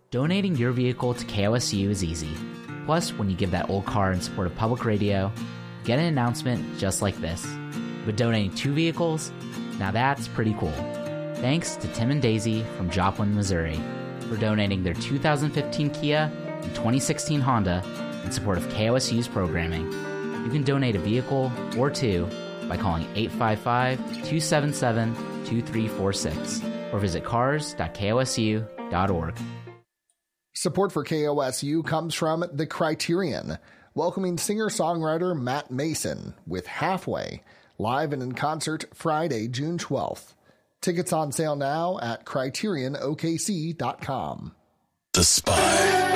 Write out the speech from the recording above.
Donating your vehicle to KOSU is easy. Plus, when you give that old car in support of public radio, you get an announcement just like this. But donating 2 vehicles? Now that's pretty cool. Thanks to Tim and Daisy from Joplin, Missouri, for donating their 2015 Kia and 2016 Honda in support of KOSU's programming. You can donate a vehicle or 2 by calling 855-277-2346 or visit cars.kosu.org. Support for KOSU comes from The Criterion, welcoming singer-songwriter Matt Mason with Halfway, live and in concert Friday, June 12th. Tickets on sale now at CriterionOKC.com. The Spy.